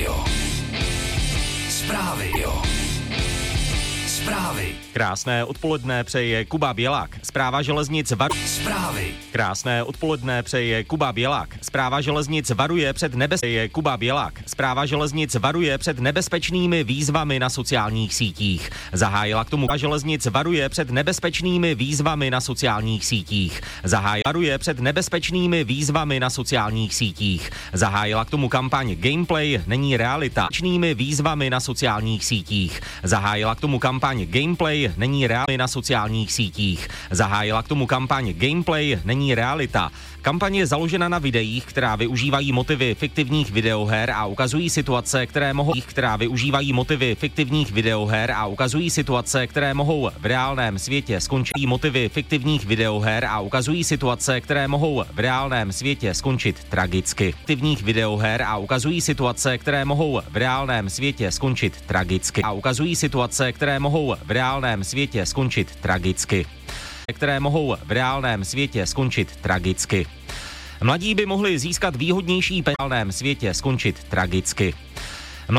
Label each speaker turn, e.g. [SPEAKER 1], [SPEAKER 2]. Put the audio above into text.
[SPEAKER 1] Zprávy.
[SPEAKER 2] Krásné odpoledne přeje Kuba Bělák. Správa železnic
[SPEAKER 1] Zprávy.
[SPEAKER 2] Krásné odpoledne přeje Kuba Bělák. Správa železnic varuje před nebezpečnými výzvami na sociálních sítích. Zahájila k tomu Zahájila k tomu kampaň Gameplay není realita. Zahájila k tomu kampaň Gameplay není realita. Kampaň je založena na videích, která využívají motivy fiktivních videoher a ukazují situace, které mohou v reálném světě skončit tragicky. Mladí by mohli získat výhodnější